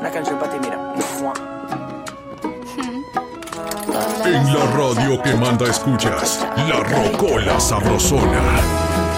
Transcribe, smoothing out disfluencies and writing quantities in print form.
Una canción para ti, mira. En la radio que manda escuchas, La Rocola Sabrosona.